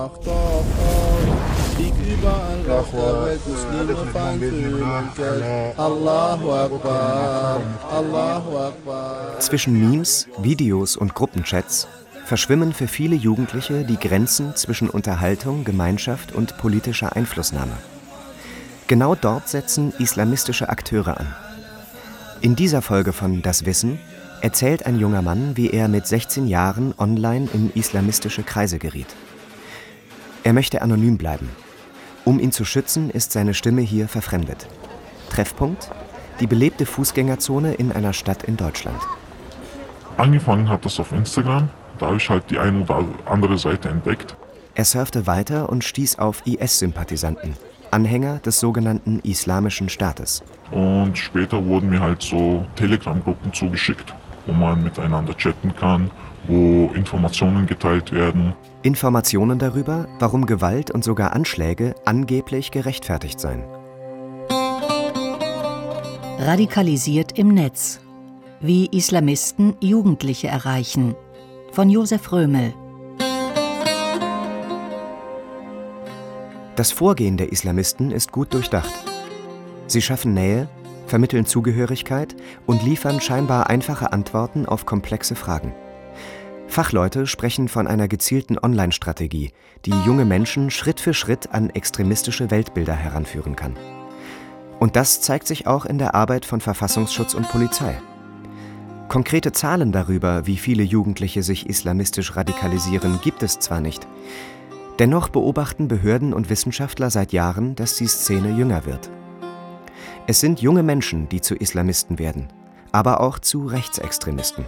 Doch liegt überall auf der Welt Muslime feinfühlend Geld. Allahu Akbar, Allahu Akbar. Zwischen Memes, Videos und Gruppenchats verschwimmen für viele Jugendliche die Grenzen zwischen Unterhaltung, Gemeinschaft und politischer Einflussnahme. Genau dort setzen islamistische Akteure an. In dieser Folge von Das Wissen erzählt ein junger Mann, wie er mit 16 Jahren online in islamistische Kreise geriet. Er möchte anonym bleiben. Um ihn zu schützen, ist seine Stimme hier verfremdet. Treffpunkt: die belebte Fußgängerzone in einer Stadt in Deutschland. Angefangen hat das auf Instagram, da habe ich halt die eine oder andere Seite entdeckt. Er surfte weiter und stieß auf IS-Sympathisanten, Anhänger des sogenannten Islamischen Staates. Und später wurden mir halt so Telegram-Gruppen zugeschickt, wo man miteinander chatten kann, wo Informationen geteilt werden. Informationen darüber, warum Gewalt und sogar Anschläge angeblich gerechtfertigt seien. Radikalisiert im Netz. Wie Islamisten Jugendliche erreichen. Von Josef Römel. Das Vorgehen der Islamisten ist gut durchdacht. Sie schaffen Nähe, vermitteln Zugehörigkeit und liefern scheinbar einfache Antworten auf komplexe Fragen. Fachleute sprechen von einer gezielten Online-Strategie, die junge Menschen Schritt für Schritt an extremistische Weltbilder heranführen kann. Und das zeigt sich auch in der Arbeit von Verfassungsschutz und Polizei. Konkrete Zahlen darüber, wie viele Jugendliche sich islamistisch radikalisieren, gibt es zwar nicht. Dennoch beobachten Behörden und Wissenschaftler seit Jahren, dass die Szene jünger wird. Es sind junge Menschen, die zu Islamisten werden, aber auch zu Rechtsextremisten.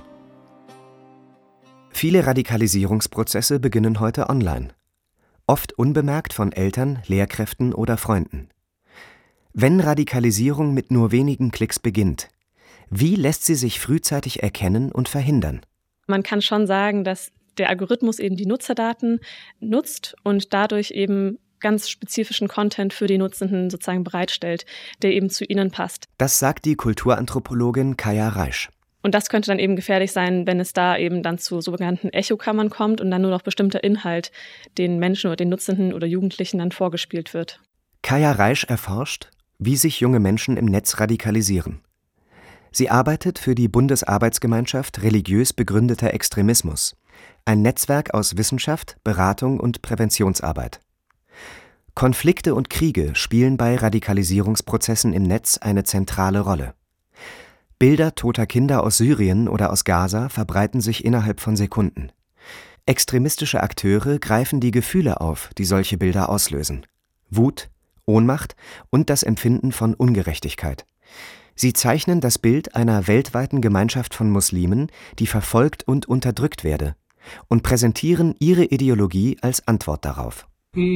Viele Radikalisierungsprozesse beginnen heute online, oft unbemerkt von Eltern, Lehrkräften oder Freunden. Wenn Radikalisierung mit nur wenigen Klicks beginnt, wie lässt sie sich frühzeitig erkennen und verhindern? Man kann schon sagen, dass der Algorithmus eben die Nutzerdaten nutzt und dadurch eben ganz spezifischen Content für die Nutzenden sozusagen bereitstellt, der eben zu ihnen passt. Das sagt die Kulturanthropologin Kaya Reisch. Und das könnte dann eben gefährlich sein, wenn es da eben dann zu sogenannten Echokammern kommt und dann nur noch bestimmter Inhalt den Menschen oder den Nutzenden oder Jugendlichen dann vorgespielt wird. Kaya Reisch erforscht, wie sich junge Menschen im Netz radikalisieren. Sie arbeitet für die Bundesarbeitsgemeinschaft Religiös begründeter Extremismus, ein Netzwerk aus Wissenschaft, Beratung und Präventionsarbeit. Konflikte und Kriege spielen bei Radikalisierungsprozessen im Netz eine zentrale Rolle. Bilder toter Kinder aus Syrien oder aus Gaza verbreiten sich innerhalb von Sekunden. Extremistische Akteure greifen die Gefühle auf, die solche Bilder auslösen: Wut, Ohnmacht und das Empfinden von Ungerechtigkeit. Sie zeichnen das Bild einer weltweiten Gemeinschaft von Muslimen, die verfolgt und unterdrückt werde, und präsentieren ihre Ideologie als Antwort darauf.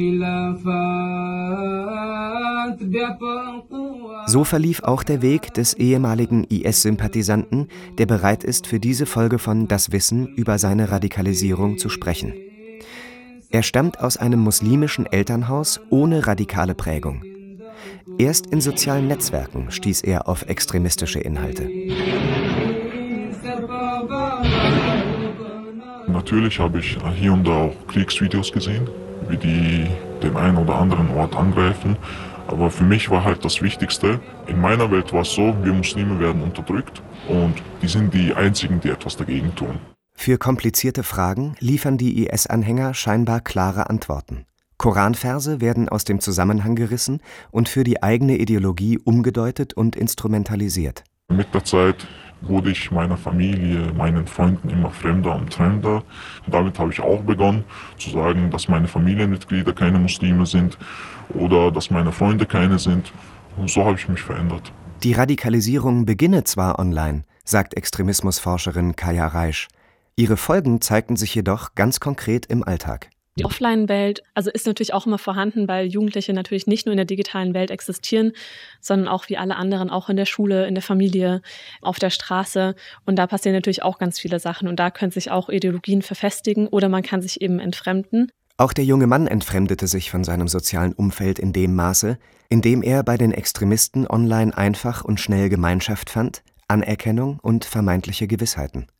So verlief auch der Weg des ehemaligen IS-Sympathisanten, der bereit ist, für diese Folge von Das Wissen über seine Radikalisierung zu sprechen. Er stammt aus einem muslimischen Elternhaus ohne radikale Prägung. Erst in sozialen Netzwerken stieß er auf extremistische Inhalte. Natürlich habe ich hier und da auch Kriegsvideos gesehen, wie die den einen oder anderen Ort angreifen. Aber für mich war halt das Wichtigste, in meiner Welt war es so, wir Muslime werden unterdrückt und die sind die Einzigen, die etwas dagegen tun. Für komplizierte Fragen liefern die IS-Anhänger scheinbar klare Antworten. Koranverse werden aus dem Zusammenhang gerissen und für die eigene Ideologie umgedeutet und instrumentalisiert. Mit der Zeit wurde ich meiner Familie, meinen Freunden immer fremder und fremder. Und damit habe ich auch begonnen zu sagen, dass meine Familienmitglieder keine Muslime sind oder dass meine Freunde keine sind. Und so habe ich mich verändert. Die Radikalisierung beginne zwar online, sagt Extremismusforscherin Kaya Reisch. Ihre Folgen zeigten sich jedoch ganz konkret im Alltag. Die Offline-Welt ist natürlich auch immer vorhanden, weil Jugendliche natürlich nicht nur in der digitalen Welt existieren, sondern auch wie alle anderen, auch in der Schule, in der Familie, auf der Straße. Und da passieren natürlich auch ganz viele Sachen. Und da können sich auch Ideologien verfestigen oder man kann sich eben entfremden. Auch der junge Mann entfremdete sich von seinem sozialen Umfeld in dem Maße, in dem er bei den Extremisten online einfach und schnell Gemeinschaft fand, Anerkennung und vermeintliche Gewissheiten.